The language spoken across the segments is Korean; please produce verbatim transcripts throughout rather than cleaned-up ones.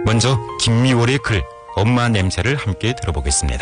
먼저 김미월의 글 엄마 냄새를 함께 들어보겠습니다.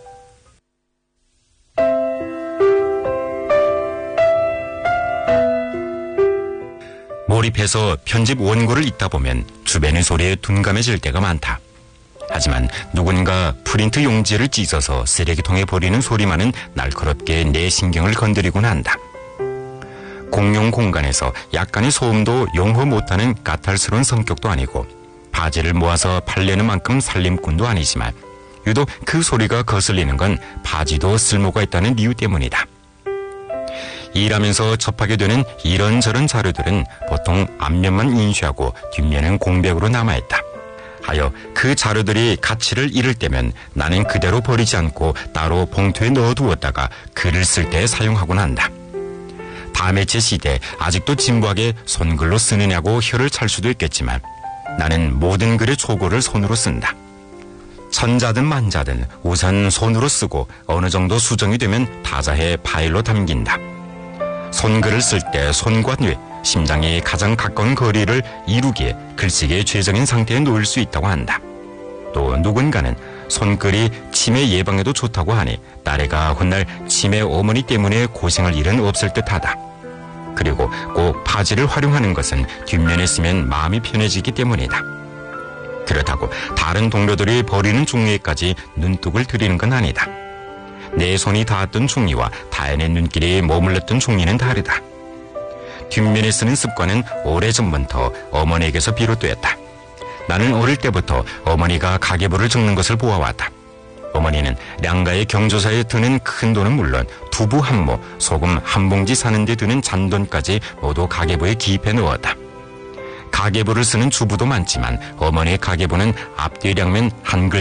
몰입해서 편집 원고를 읽다 보면 주변의 소리에 둔감해질 때가 많다. 하지만 누군가 프린트 용지를 찢어서 쓰레기통에 버리는 소리만은 날카롭게 내 신경을 건드리곤 한다. 공용 공간에서 약간의 소음도 용서 못하는 까탈스러운 성격도 아니고 바지를 모아서 팔려는 만큼 살림꾼도 아니지만 유독 그 소리가 거슬리는 건 바지도 쓸모가 있다는 이유 때문이다. 일하면서 접하게 되는 이런저런 자료들은 보통 앞면만 인쇄하고 뒷면은 공백으로 남아있다. 하여 그 자료들이 가치를 잃을 때면 나는 그대로 버리지 않고 따로 봉투에 넣어두었다가 글을 쓸 때 사용하곤 한다. 다매체 시대 아직도 진부하게 손글로 쓰느냐고 혀를 찰 수도 있겠지만 나는 모든 글의 초고를 손으로 쓴다. 천자든 만자든 우선 손으로 쓰고 어느 정도 수정이 되면 다자해 파일로 담긴다. 손글을 쓸 때 손과 뇌, 심장이 가장 가까운 거리를 이루기에 글쓰기의 최적인 상태에 놓을 수 있다고 한다. 또 누군가는 손글이 치매 예방에도 좋다고 하니 딸애가 훗날 치매 어머니 때문에 고생할 일은 없을 듯하다. 그리고 꼭 바지를 활용하는 것은 뒷면에 쓰면 마음이 편해지기 때문이다. 그렇다고 다른 동료들이 버리는 종이에까지 눈독을 들이는 건 아니다. 내 손이 닿았던 종이와 타인의 눈길이 머물렀던 종이는 다르다. 뒷면에 쓰는 습관은 오래전부터 어머니에게서 비롯되었다. 나는 어릴 때부터 어머니가 가계부를 적는 것을 보아왔다. 어머니는 량가의 경조사에 드는 큰 돈은 물론 두부 한 모, 소금 한 봉지 사는 데 드는 잔돈까지 모두 가계부에 기입해 넣었다. 가계부를 쓰는 주부도 많지만 어머니의 가계부는 앞뒤 량면 한글